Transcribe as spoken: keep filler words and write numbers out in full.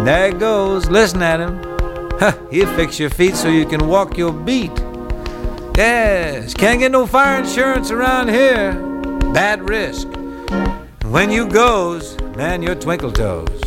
there he goes. Listen at him. Huh, he'll fix your feet so you can walk your beat. Yes, can't get no fire insurance around here. Bad risk. When you goes, man, you're twinkle toes.